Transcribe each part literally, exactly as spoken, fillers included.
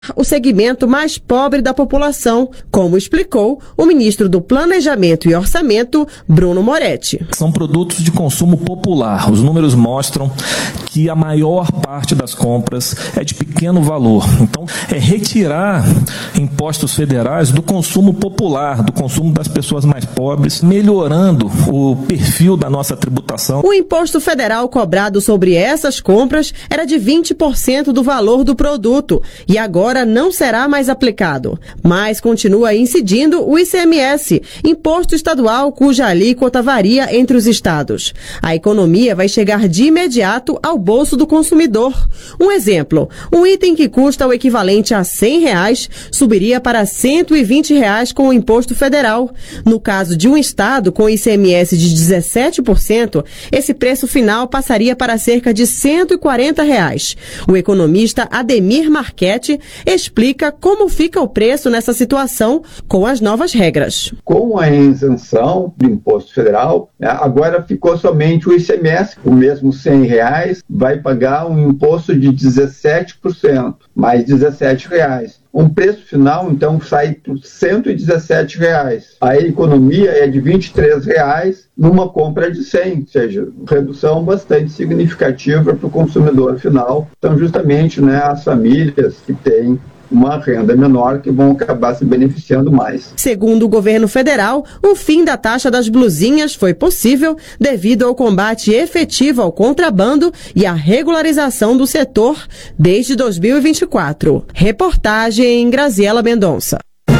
o segmento mais pobre da população, como explicou o ministro do Planejamento e Orçamento, Bruno Moretti. São produtos de consumo popular. Os números mostram que a maior parte das compras é de pequeno valor. Então, é retirar impostos federais do consumo popular, do consumo das pessoas mais pobres, melhorando o perfil da nossa tributação. O imposto federal cobrado sobre essas compras era de vinte por cento do valor do produto e agora não será mais aplicado, mas continua incidindo o I C M S, imposto estadual cuja alíquota varia entre os estados. A economia vai chegar de imediato ao bolso do consumidor. Um exemplo, um item que custa o equivalente a cem reais subiria para cento e vinte reais com o imposto federal. No caso de um estado com I C M S de dezessete por cento, esse preço final passaria para cerca de cento e quarenta reais. O economista Ademir Marchetti explica como fica o preço nessa situação com as novas regras. Com a isenção do imposto federal, agora ficou somente o I C M S. O mesmo cem reais vai pagar um imposto de dezessete por cento, mais dezessete reais. Um preço final, então, sai por cento e dezessete reais. A economia é de vinte e três reais numa compra de cem, ou seja, redução bastante significativa para o consumidor final. Então, justamente, né, as famílias que têm uma renda menor que vão acabar se beneficiando mais. Segundo o governo federal, o fim da taxa das blusinhas foi possível devido ao combate efetivo ao contrabando e à regularização do setor desde dois mil e vinte e quatro. Reportagem Graziela Mendonça.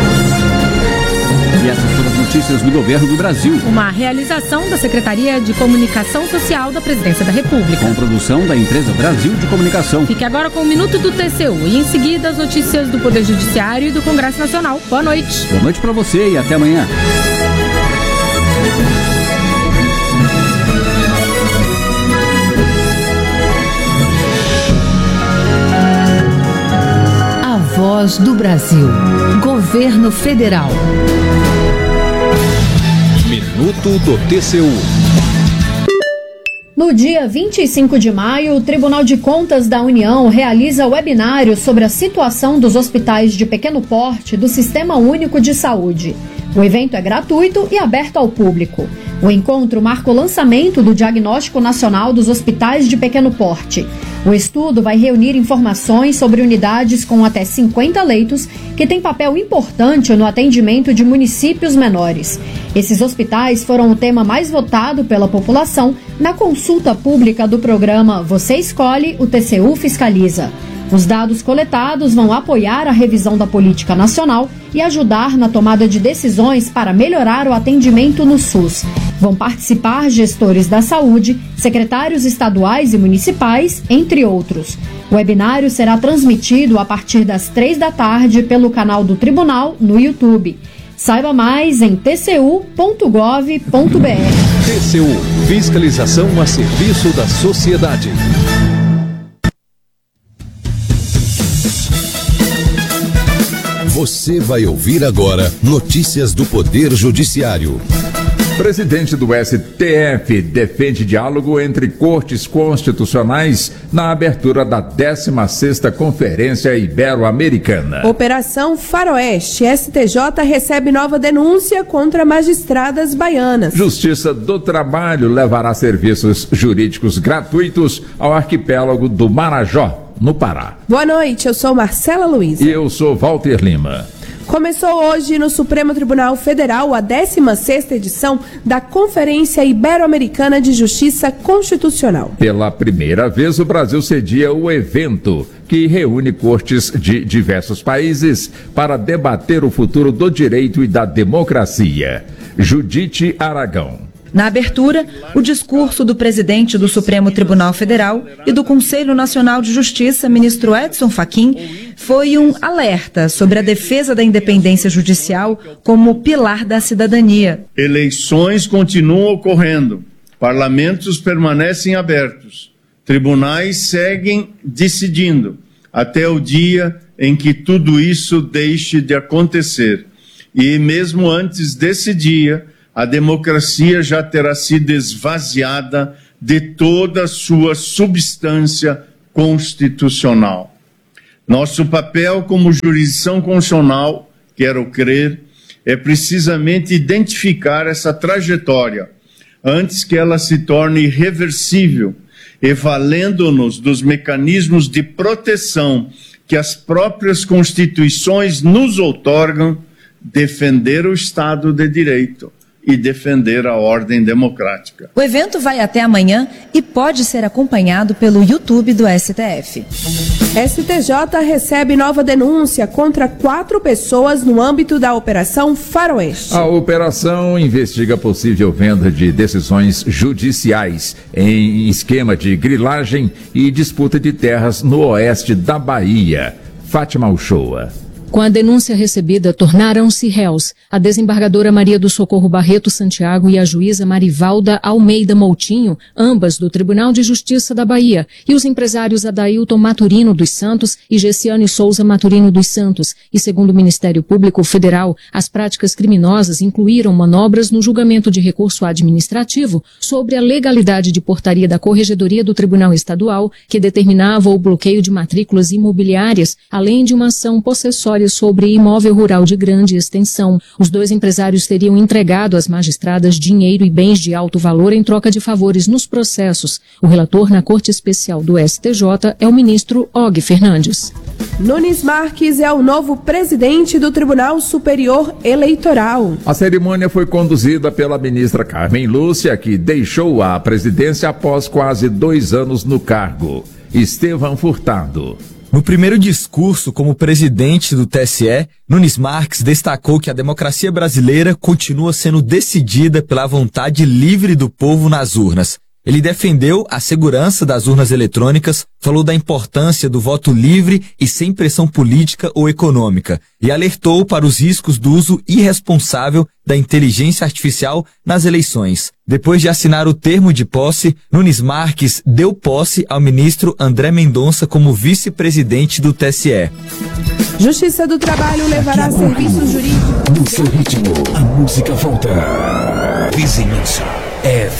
E essas foram as notícias do governo do Brasil. Uma realização da Secretaria de Comunicação Social da Presidência da República. Com produção da empresa Brasil de Comunicação. Fique agora com o Minuto do T C U e em seguida as notícias do Poder Judiciário e do Congresso Nacional. Boa noite. Boa noite para você e até amanhã. A Voz do Brasil. Governo Federal. Minuto do T C U. No dia vinte e cinco de maio, o Tribunal de Contas da União realiza webinário sobre a situação dos hospitais de pequeno porte do Sistema Único de Saúde. O evento é gratuito e aberto ao público. O encontro marca o lançamento do Diagnóstico Nacional dos Hospitais de Pequeno Porte. O estudo vai reunir informações sobre unidades com até cinquenta leitos que têm papel importante no atendimento de municípios menores. Esses hospitais foram o tema mais votado pela população na consulta pública do programa Você Escolhe, o T C U Fiscaliza. Os dados coletados vão apoiar a revisão da política nacional e ajudar na tomada de decisões para melhorar o atendimento no SUS. Vão participar gestores da saúde, secretários estaduais e municipais, entre outros. O webinário será transmitido a partir das três da tarde pelo canal do Tribunal no YouTube. Saiba mais em t c u ponto gov ponto b r. T C U, fiscalização a serviço da sociedade. Você vai ouvir agora notícias do Poder Judiciário. Presidente do S T F defende diálogo entre cortes constitucionais na abertura da décima sexta Conferência Ibero-Americana. Operação Faroeste. S T J recebe nova denúncia contra magistradas baianas. Justiça do Trabalho levará serviços jurídicos gratuitos ao arquipélago do Marajó, no Pará. Boa noite, eu sou Marcela Luiza. E eu sou Walter Lima. Começou hoje no Supremo Tribunal Federal a décima sexta edição da Conferência Ibero-Americana de Justiça Constitucional. Pela primeira vez, o Brasil cedia o evento, que reúne cortes de diversos países para debater o futuro do direito e da democracia. Judite Aragão. Na abertura, o discurso do presidente do Supremo Tribunal Federal e do Conselho Nacional de Justiça, ministro Edson Fachin, foi um alerta sobre a defesa da independência judicial como pilar da cidadania. Eleições continuam ocorrendo, parlamentos permanecem abertos, tribunais seguem decidindo, até o dia em que tudo isso deixe de acontecer. E mesmo antes desse dia, a democracia já terá sido esvaziada de toda a sua substância constitucional. Nosso papel como jurisdição constitucional, quero crer, é precisamente identificar essa trajetória antes que ela se torne irreversível e valendo-nos dos mecanismos de proteção que as próprias constituições nos outorgam, defender o Estado de Direito e defender a ordem democrática. O evento vai até amanhã e pode ser acompanhado pelo YouTube do S T F. S T J recebe nova denúncia contra quatro pessoas no âmbito da Operação Faroeste. A operação investiga possível venda de decisões judiciais em esquema de grilagem e disputa de terras no oeste da Bahia. Fátima Uchoa. Com a denúncia recebida, tornaram-se réus a desembargadora Maria do Socorro Barreto Santiago e a juíza Marivalda Almeida Moutinho, ambas do Tribunal de Justiça da Bahia, e os empresários Adailton Maturino dos Santos e Gessiane Souza Maturino dos Santos. E segundo o Ministério Público Federal, as práticas criminosas incluíram manobras no julgamento de recurso administrativo sobre a legalidade de portaria da Corregedoria do Tribunal Estadual, que determinava o bloqueio de matrículas imobiliárias, além de uma ação possessória sobre imóvel rural de grande extensão. Os dois empresários teriam entregado às magistradas dinheiro e bens de alto valor em troca de favores nos processos. O relator na Corte Especial do S T J é o ministro Og Fernandes. Nunes Marques é o novo presidente do Tribunal Superior Eleitoral. A cerimônia foi conduzida pela ministra Carmen Lúcia, que deixou a presidência após quase dois anos no cargo. Estevão Furtado. No primeiro discurso como presidente do T S E, Nunes Marques destacou que a democracia brasileira continua sendo decidida pela vontade livre do povo nas urnas. Ele defendeu a segurança das urnas eletrônicas, falou da importância do voto livre e sem pressão política ou econômica e alertou para os riscos do uso irresponsável da inteligência artificial nas eleições. Depois de assinar o termo de posse, Nunes Marques deu posse ao ministro André Mendonça como vice-presidente do T S E. Justiça do Trabalho levará serviços jurídicos. No seu ritmo, a música volta. Vizinhança é